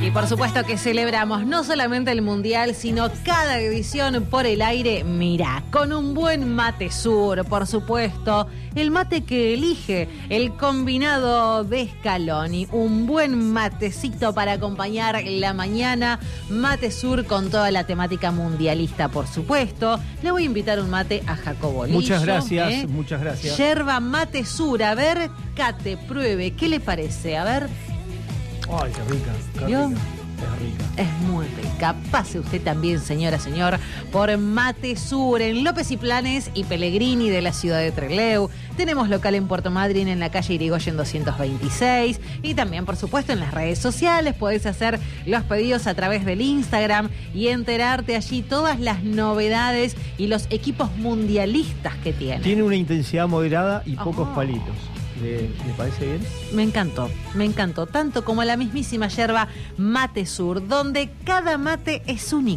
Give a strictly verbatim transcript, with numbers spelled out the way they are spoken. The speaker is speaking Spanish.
Y por supuesto que celebramos no solamente el Mundial, sino cada edición por el aire, mirá, con un buen mate sur, por supuesto, el mate que elige el combinado de Scaloni, un buen matecito para acompañar la mañana, mate sur con toda la temática mundialista, por supuesto. Le voy a invitar un mate a Jacobo Lillo. Muchas gracias, ¿eh? muchas gracias. Yerba mate sur, a ver, Cate, pruebe, ¿qué le parece? A ver... Ay, qué rica, qué ¿Vio? rica. Es rica. Es muy rica. Pase usted también, señora, señor, por Mate Sur, en López y Planes y Pellegrini de la ciudad de Trelew. Tenemos local en Puerto Madryn, en la calle Irigoyen doscientos veintiséis. Y también, por supuesto, en las redes sociales. Podés hacer los pedidos a través del Instagram y enterarte allí todas las novedades y los equipos mundialistas que tiene. Tiene una intensidad moderada y pocos Oh. palitos. ¿Le, ¿Le parece bien? Me encantó, me encantó, tanto como la mismísima yerba Mate Sur, donde cada mate es único.